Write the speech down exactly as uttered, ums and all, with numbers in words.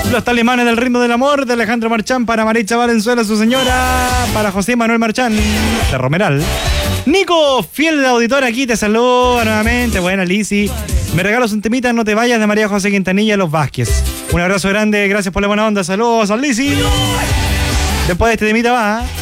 Los talismanes del ritmo del amor de Alejandro Marchán para Maritza Valenzuela, su señora, para José Manuel Marchán de Romeral. Nico, fiel de auditor, aquí te saludo nuevamente. Buena, Lisi. Me regalas un temita, No te vayas, de María José Quintanilla, Los Vázquez. Un abrazo grande, gracias por la buena onda. Saludos a Lisi. Después de este temita va.